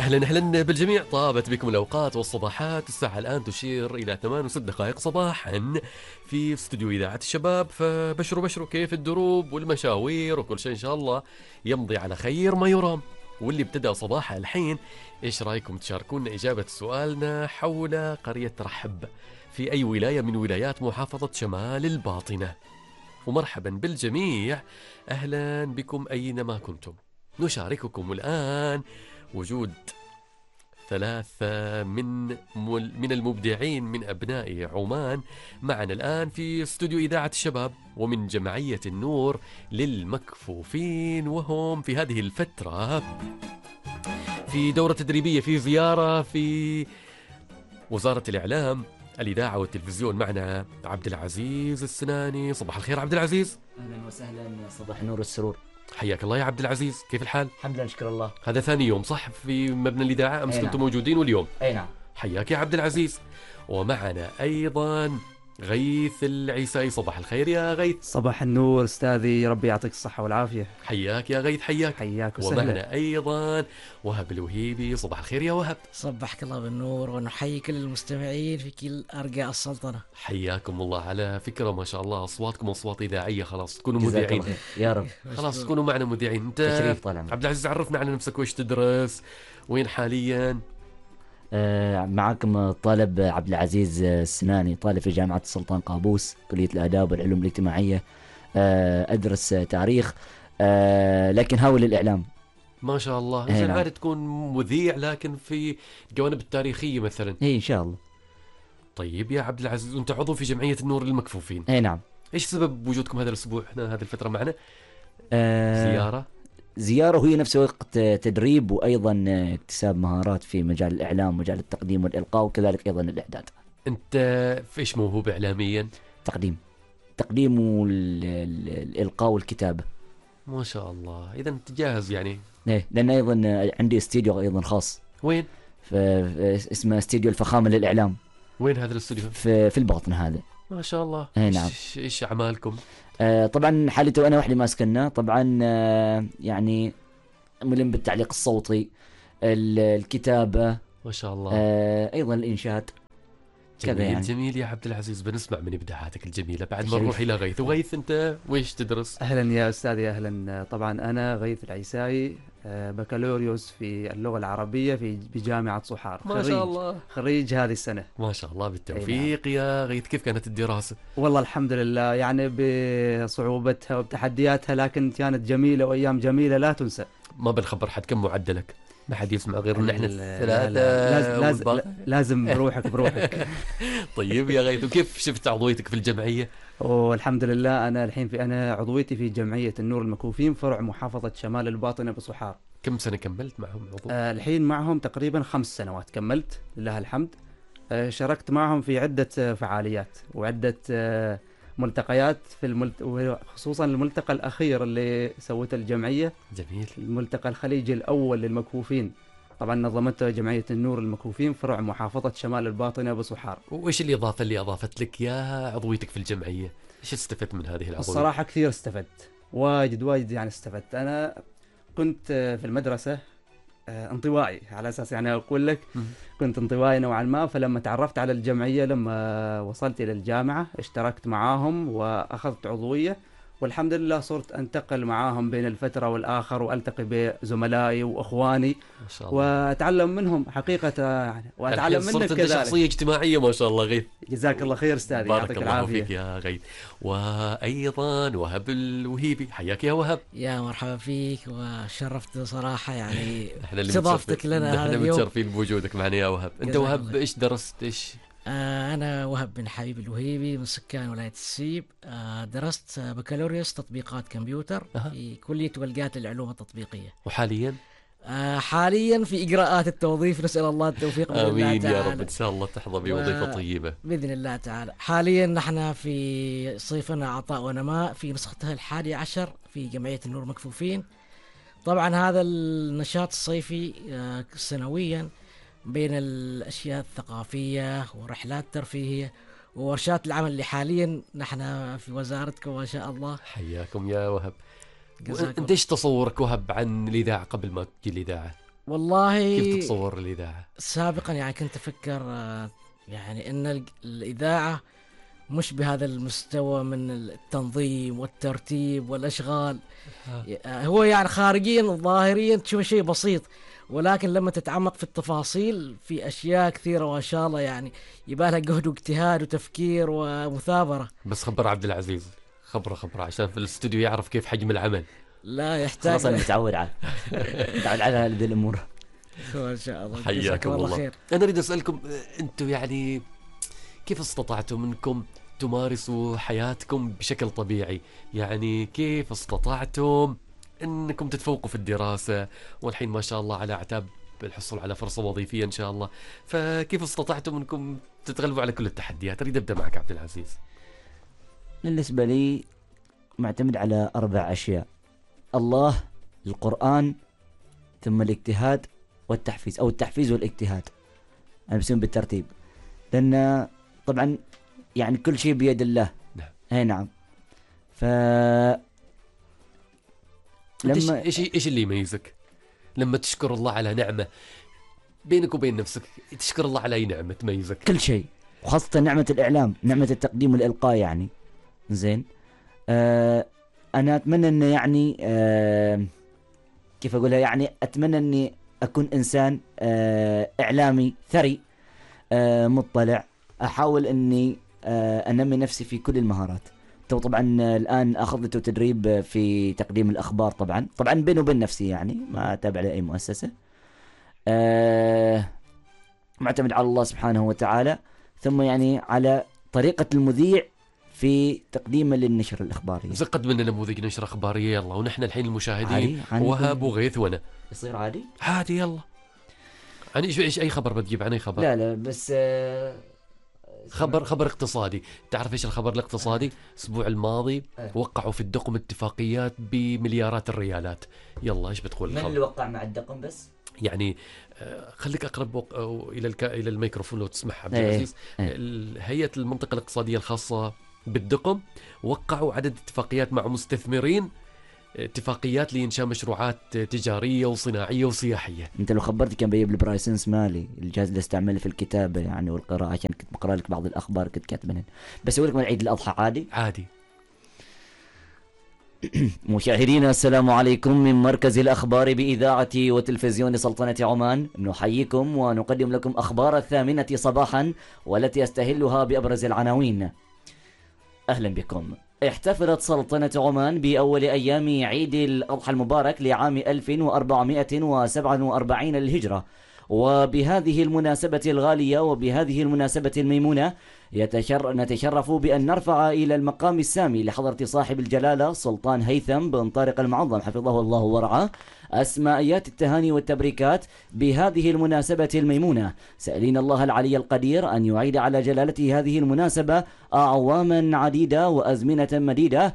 أهلا بالجميع، طابت بكم الأوقات والصباحات. الساعة الآن تشير إلى 8:06 صباحا في استوديو إذاعة الشباب. فبشروا كيف الدروب والمشاوير وكل شيء إن شاء الله يمضي على خير ما يرام. واللي ابتدأ صباحها الحين، إيش رأيكم تشاركونا إجابة سؤالنا حول قرية رحب في أي ولاية من ولايات محافظة شمال الباطنة؟ ومرحبا بالجميع، أهلا بكم أينما كنتم. نشارككم الآن وجود ثلاثة من المبدعين من أبناء عمان معنا الآن في استوديو إذاعة الشباب ومن جمعية النور للمكفوفين، وهم في هذه الفترة في دورة تدريبية، في زيارة في وزارة الإعلام الإذاعة والتلفزيون. معنا عبد العزيز السناني. صباح الخير عبد العزيز. أهلا وسهلا، صباح النور والسرور. حياك الله يا عبد العزيز، كيف الحال؟ الحمد لله نشكر الله. هذا ثاني يوم صح في مبنى الإذاعة؟ أمس كنتم موجودين واليوم؟ أي نعم. حياك يا عبد العزيز. ومعنا أيضا غيث العيسائي. صباح الخير يا غيث. صباح النور أستاذي، ربي يعطيك الصحة والعافية. حياك يا غيث، حياك وسهلا. ومعنا أيضا وهب الوهيبي. صباح الخير يا وهب. صبحك الله بالنور، ونحيي كل المستمعين في كل أرجاء السلطنة. حياكم الله. على فكرة ما شاء الله أصواتكم أصوات إذاعية، خلاص تكونوا مذيعين يا رب. خلاص تكونوا معنا مذيعين. أنت تشريف طال عمرك. عبد العزيز، عرفنا على نفسك، وإيش تدرس، وين حاليا؟ معكم الطالب عبد العزيز السناني، طالب في جامعة السلطان قابوس، كلية الآداب والعلوم الاجتماعية. أدرس تاريخ، لكن هاوي للإعلام. ما شاء الله. إذا عاد تكون مذيع لكن في الجوانب التاريخية مثلا. إيه إن شاء الله. طيب يا عبد العزيز، أنت عضو في جمعية النور للمكفوفين. إيه نعم. إيش سبب وجودكم هذا الأسبوع هنا هذه الفترة معنا؟ زيارة وهي نفس الوقت تدريب، وأيضا اكتساب مهارات في مجال الإعلام ومجال التقديم والإلقاء، وكذلك أيضا الإعداد. أنت في إيش موهوب إعلاميا؟ تقديم والإلقاء والكتابة. ما شاء الله. إذا أنت جاهز يعني. إيه، لأن أيضا عندي استديو أيضا خاص. وين؟ اسمه استديو الفخامة للإعلام. وين هذا الاستوديو؟ في الباطن هذا. ما شاء الله. نعم. إيش أعمالكم؟ طبعا حالته أنا وحدي ماسكنا، طبعا يعني ملم بالتعليق الصوتي، الكتابة، ما شاء الله. أيضا الإنشاد. جميل يعني. جميل يا عبد العزيز، بنسمع من إبداعاتك الجميلة بعد ما نروح إلى غيث. وغيث أنت وإيش تدرس؟ أهلا يا أستاذي، أهلا. طبعا أنا غيث العيسائي، بكالوريوس في اللغة العربية بجامعة صحار. ما شاء الله. خريج هذه السنة. ما شاء الله، بالتوفيق يا غيث. كيف كانت الدراسة؟ والله الحمد لله، يعني بصعوبتها وبتحدياتها، لكن كانت جميلة وأيام جميلة لا تنسى. ما بنخبر حد كم معدلك؟ ما حد يسمع غير ان احنا ثلاثة. لازم بروحك. طيب يا غيث، وكيف شفت عضويتك في الجمعية؟ والحمد لله، أنا عضويتي في جمعية النور المكفوفين فرع محافظة شمال الباطنة بصحار. كم سنة كملت معهم عضو؟ الحين معهم تقريبا 5 سنوات كملت لله الحمد. شاركت معهم في عدة فعاليات وعدة ملتقيات وخصوصا الملتقى الأخير اللي سوته الجمعية. جميل. الملتقى الخليجي الأول للمكفوفين، طبعا نظمته جمعية النور المكفوفين فرع محافظة شمال الباطنة بصحار. وإيش الإضافة اللي أضافت لك يا عضويتك في الجمعية؟ إيش استفدت من هذه العضوية؟ الصراحة كثير استفدت، واجد يعني استفدت. أنا كنت في المدرسة انطوائي، على أساس يعني أقول لك كنت انطوائي نوعا ما. فلما تعرفت على الجمعية، لما وصلت إلى الجامعة اشتركت معاهم وأخذت عضوية، والحمد لله صرت أنتقل معاهم بين الفترة والآخر، وألتقي بزملائي وأخواني ما شاء الله، وأتعلم منهم حقيقة يعني، وأتعلم منك كذلك. صرت شخصية اجتماعية ما شاء الله غيث. جزاك الله خير أستاذي، يعطيك العافية. بارك الله فيك يا غيث. وأيضا وهب الوهيبي. حياك يا وهب. يا مرحبا فيك، وشرفت صراحة يعني استضافتك لنا هذا اليوم. احنا متشرفين بوجودك معنا يا وهب. أنت وهب إيش درست إيش؟ أنا وهب بن حبيب الوهيبي من سكان ولاية السيب. درست بكالوريوس تطبيقات كمبيوتر في كلية ولقات للعلوم التطبيقية. وحاليا؟ حاليا في إجراءات التوظيف، نسأل الله التوفيق بإذن الله آمين تعالى. يا رب، إن شاء الله تحظى بوظيفة طيبة بإذن الله تعالى. حاليا نحن في صيفنا عطاء ونماء في نسختها 11 في جمعية النور مكفوفين. طبعا هذا النشاط الصيفي سنويا بين الأشياء الثقافية ورحلات ترفيهية وورشات العمل اللي حاليا نحن في وزارتكم ما شاء الله. حياكم يا وهب. أنت إيش تصورك وهب عن الإذاعة قبل ما تجي الإذاعة؟ والله كيف تتصور الإذاعة؟ سابقا يعني كنت أفكر يعني أن الإذاعة مش بهذا المستوى من التنظيم والترتيب والأشغال. هو يعني خارجيا ظاهريا تشوف شيء بسيط، ولكن لما تتعمق في التفاصيل في أشياء كثيرة ما شاء الله، يعني يبالها جهد واجتهاد وتفكير ومثابرة. بس خبر عبد العزيز، خبره عشان في الاستوديو يعرف كيف حجم العمل. لا يحتاج. خلاص أنا متعود على متعود على هذه الأمور. إن شاء الله. حياكم الله. خير. أنا أريد أسألكم أنتم يعني كيف استطعتم أنكم تمارسوا حياتكم بشكل طبيعي؟ يعني كيف استطعتم أنكم تتفوقوا في الدراسة، والحين ما شاء الله على أعتاب الحصول على فرصة وظيفية إن شاء الله، فكيف استطعتم أنكم تتغلبوا على كل التحديات؟ أريد أبدأ معك عبد العزيز. بالنسبة لي معتمد على 4 أشياء: الله، القرآن، ثم الاجتهاد والتحفيز، أو التحفيز والاجتهاد. أنا بسمي بالترتيب، لأن طبعا يعني كل شيء بيد الله. نعم. أي نعم. لما إيش اللي يميزك لما تشكر الله على نعمة بينك وبين نفسك؟ تشكر الله على أي نعمة تميزك؟ كل شيء، وخاصة نعمة الإعلام، نعمة التقديم والإلقاء يعني. زين. أنا أتمنى أن يعني كيف أقولها، يعني أتمنى أني أكون إنسان إعلامي ثري، مطلع، أحاول أني أنمي نفسي في كل المهارات. طبعا الآن أخذت تدريب في تقديم الأخبار، طبعا بيني وبين نفسي، يعني ما أتابع لأي مؤسسة. معتمد على الله سبحانه وتعالى، ثم يعني على طريقة المذيع في تقديمه للنشر الإخباري. قد من نموذج نشر إخبارية يلا، ونحن الحين المشاهدين وهاب وغيث وأنا يصير عادي يلا. عن إيش أي خبر بتجيب؟ عن أي خبر؟ لا بس خبر اقتصادي. تعرف إيش الخبر الاقتصادي؟ الأسبوع الماضي وقعوا في الدقم اتفاقيات بمليارات الريالات. يلا إيش بتقول من اللي وقع مع الدقم بس؟ يعني خليك أقرب إلى الميكروفون لو تسمح عبد العزيز. هيئة المنطقة الاقتصادية الخاصة بالدقم وقعوا عدد اتفاقيات مع مستثمرين، اتفاقيات لإنشاء مشروعات تجارية وصناعية وسياحية. انت لو خبرتي كان بيجيب لي برايسنس مالي، الجهاز اللي استعمله في الكتابة يعني والقراءة، عشان كنت بقرأ لك بعض الأخبار كنت كاتبها. بس أقول لك من عيد الأضحى عادي. مشاهدينا السلام عليكم من مركز الأخبار بإذاعة وتلفزيون سلطنة عمان، نحييكم ونقدم لكم أخبار 8 صباحا والتي يستهلها بأبرز العناوين. أهلا بكم. احتفلت سلطنة عمان بأول أيام عيد الأضحى المبارك لعام 1447 للهجرة، وبهذه المناسبة الغالية وبهذه المناسبة الميمونة نتشرف بأن نرفع إلى المقام السامي لحضرة صاحب الجلالة سلطان هيثم بن طارق المعظم حفظه الله ورعاه أسمائيات التهاني والتبريكات بهذه المناسبة الميمونة، سائلين الله العلي القدير أن يعيد على جلالته هذه المناسبة أعواما عديدة وأزمنة مديدة